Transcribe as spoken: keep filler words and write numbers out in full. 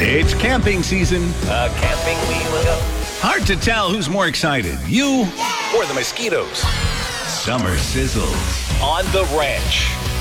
It's camping season. Uh, camping wheel go. Hard to tell who's more excited, you Or the mosquitoes. Summer Sizzles. On the ranch.